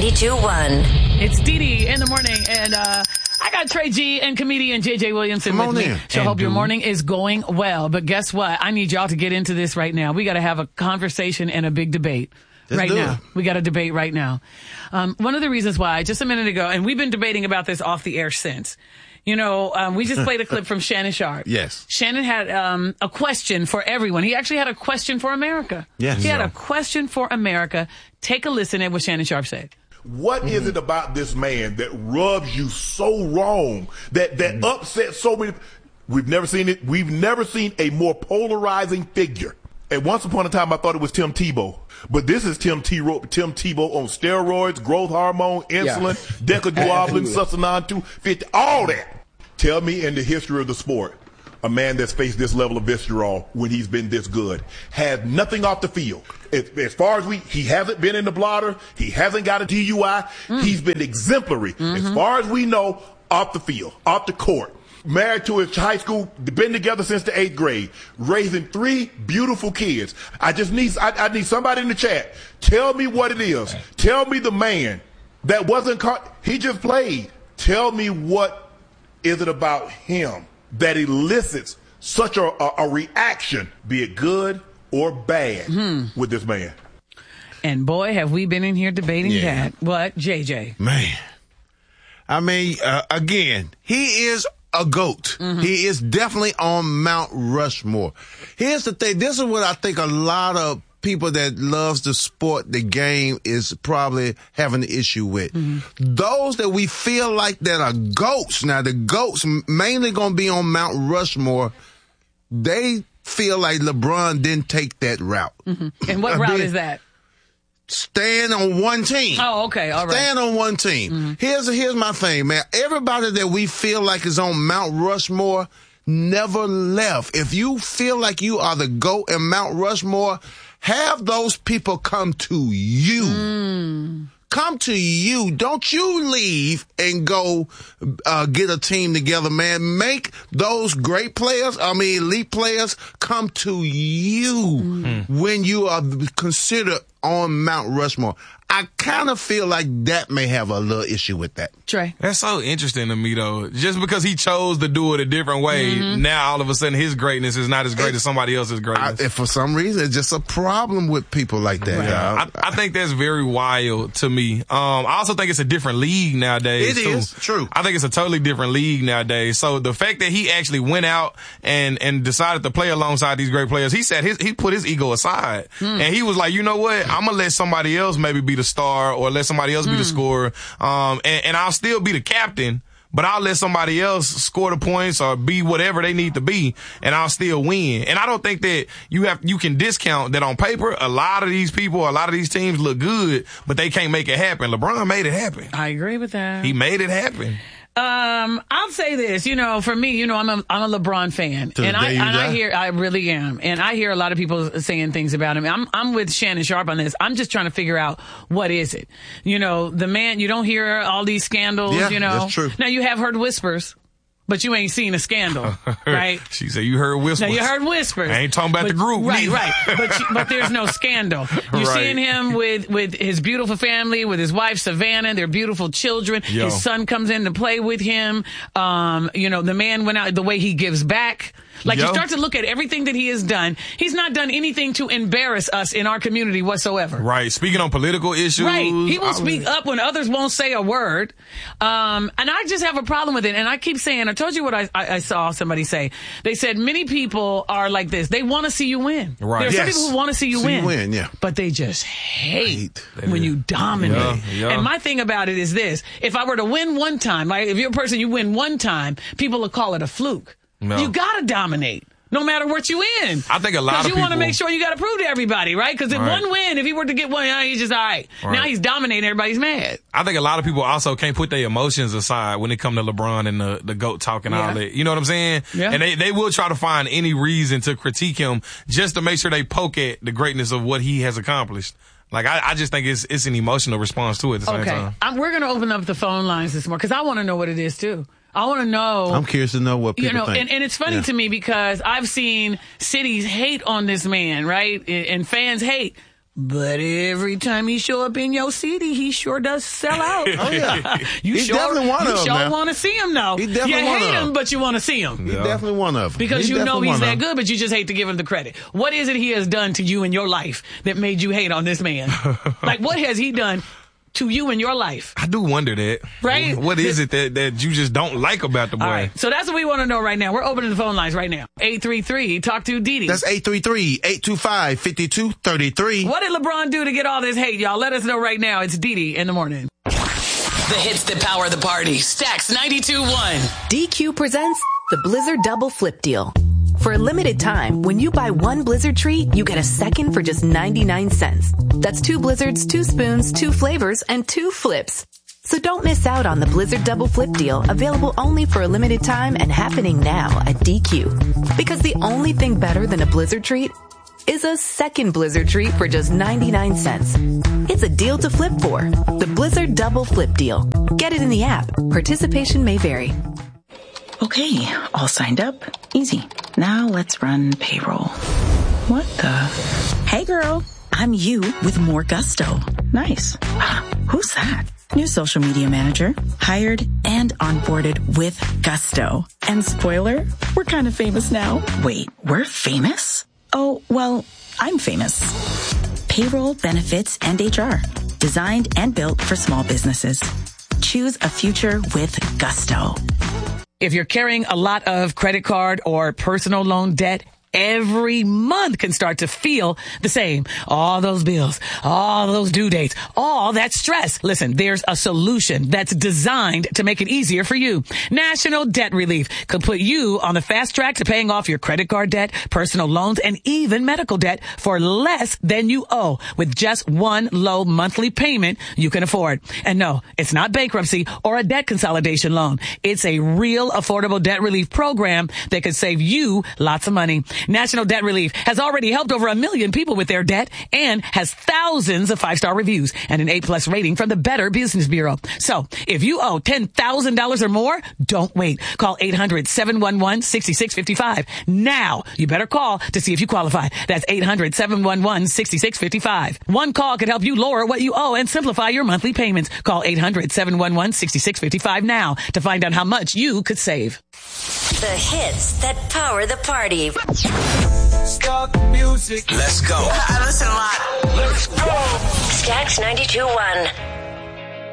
92.1. It's Dee Dee in the morning, and I got Trey G and comedian JJ Williamson with me. So I hope your morning is going well. But guess what? I need y'all to get into this right now. We got to have a conversation and a big debate. Right now. We got a debate right now. One of the reasons why, just a minute ago, and we've been debating about this off the air since. You know, we just played a clip from Shannon Sharpe. Yes. Shannon had a question for everyone. He actually had a question for America. Yes. He had a question for America. Take a listen at what Shannon Sharpe said. What is it about this man that rubs you so wrong, that upsets so many? We've never seen it. We've never seen a more polarizing figure. And once upon a time, I thought it was Tim Tebow. But this is Tim Tebow on steroids, growth hormone, insulin, decaduoblin, succinon 250, all that. Tell me in the history of the sport, a man that's faced this level of vitriol when he's been this good has nothing off the field. As far as he hasn't been in the blotter. He hasn't got a DUI. He's been exemplary. As far as we know, off the field, off the court. Married to his high school, been together since the 8th grade, raising 3 beautiful kids. I need somebody in the chat. Tell me what it is. Tell me the man that wasn't caught. He just played. Tell me what is it about him that elicits such a reaction, be it good or bad, with this man. And boy, have we been in here debating that. What, JJ? Man. I mean, again, he is a GOAT. He is definitely on Mount Rushmore. Here's the thing. This is what I think a lot of people that loves the sport, the game, is probably having an issue with. Those that we feel like that are GOATs. Now, the GOATs mainly going to be on Mount Rushmore. They feel like LeBron didn't take that route. And what route is that? Stand on one team. Oh, okay. All right. Stand on one team. Here's my thing, man. Everybody that we feel like is on Mount Rushmore never left. If you feel like you are the GOAT in Mount Rushmore, have those people come to you. Come to you. Don't you leave and go get a team together, man. Make those great players, elite players, come to you when you are considered on Mount Rushmore. I kind of feel like that may have a little issue with that. Trey? That's so interesting to me, though. Just because he chose to do it a different way, now all of a sudden his greatness is not as great as somebody else's greatness. For some reason, it's just a problem with people like that. Yeah. I think that's very wild to me. I also think it's a different league nowadays. It is, true. I think it's a totally different league nowadays. So the fact that he actually went out and decided to play alongside these great players, he put his ego aside. And he was like, you know what? I'm going to let somebody else maybe be the star or let somebody else be the scorer. And I'll still be the captain, but I'll let somebody else score the points or be whatever they need to be, and I'll still win. And I don't think that you can discount that on paper. A lot of these people, a lot of these teams look good, but they can't make it happen. LeBron made it happen. I agree with that. He made it happen. I'll say this, for me, I'm a LeBron fan, and I really am, and I hear a lot of people saying things about him. I'm with Shannon Sharpe on this. I'm just trying to figure out what is it. The man, you don't hear all these scandals. Yeah, that's true. Now you have heard whispers, but you ain't seen a scandal, right? She said you heard whispers. Now you heard whispers. I ain't talking about the group. Right. But there's no scandal. You're seeing him with his beautiful family, with his wife Savannah, their beautiful children. Yo. His son comes in to play with him. The man went out, the way he gives back. Like, you start to look at everything that he has done. He's not done anything to embarrass us in our community whatsoever. Right. Speaking on political issues. Right. He will speak up when others won't say a word. And I just have a problem with it. And I keep saying, I told you what I saw somebody say. They said many people are like this. They want to see you win. Right. There are some people who want to see you win. Yeah. But they just hate when you dominate. Yeah. And my thing about it is this. If I were to win one time, like if you're a person, you win one time, people will call it a fluke. No. You got to dominate. No matter what you win. I think a lot of people... Because you want to make sure you got to prove to everybody, right? Because if one win, if he were to get one, he's just all right. Now he's dominating, everybody's mad. I think a lot of people also can't put their emotions aside when it comes to LeBron and the GOAT talk and all that. You know what I'm saying? Yeah. And they will try to find any reason to critique him just to make sure they poke at the greatness of what he has accomplished. Like, I just think it's an emotional response to it at the same time. We're going to open up the phone lines this morning because I want to know what it is, too. I want to know. I'm curious to know what people think. And it's funny to me because I've seen cities hate on this man, right? And fans hate. But every time he show up in your city, he sure does sell out. Oh, yeah. He's definitely one of them. You sure now. want to see him now. He definitely you one hate of them. him, but you want to see him. He's definitely one of them. Because you know he's that good. good, but you just hate to give him the credit. What is it he has done to you in your life that made you hate on this man? Like, what has he done to you in your life? I do wonder that. Right? What is it that you just don't like about the boy? All right. So that's what we want to know right now. We're opening the phone lines right now. 833, talk to Didi. That's 833-825-5233. What did LeBron do to get all this hate, y'all? Let us know right now. It's Didi in the morning. The hits that power the party. Stacks 92.1. DQ presents the Blizzard Double Flip Deal. For a limited time, when you buy one Blizzard treat, you get a second for just 99 cents. That's 2 Blizzards, 2 spoons, 2 flavors, and 2 flips. So don't miss out on the Blizzard Double Flip Deal, available only for a limited time and happening now at DQ. Because the only thing better than a Blizzard treat is a second Blizzard treat for just 99 cents. It's a deal to flip for. The Blizzard Double Flip Deal. Get it in the app. Participation may vary. Okay, all signed up. Easy. Now let's run payroll. What the? Hey girl, I'm you with more gusto. Nice. Who's that? New social media manager. Hired and onboarded with gusto. And spoiler, we're kind of famous now. Wait, we're famous? Oh, well, I'm famous. Payroll, benefits, and HR. Designed and built for small businesses. Choose a future with gusto. If you're carrying a lot of credit card or personal loan debt, every month can start to feel the same. All those bills, all those due dates, all that stress. Listen, there's a solution that's designed to make it easier for you. National Debt Relief could put you on the fast track to paying off your credit card debt, personal loans, and even medical debt for less than you owe with just one low monthly payment you can afford. And no, it's not bankruptcy or a debt consolidation loan. It's a real affordable debt relief program that could save you lots of money. National Debt Relief has already helped over 1 million people with their debt and has thousands of 5-star reviews and an A+ rating from the Better Business Bureau. So if you owe $10,000 or more, don't wait. Call 800-711-6655. Now, you better call to see if you qualify. That's 800-711-6655. One call could help you lower what you owe and simplify your monthly payments. Call 800-711-6655 now to find out how much you could save. The hits that power the party. Start music. Let's go. I listen a lot. Let's go. Stacks 92.1.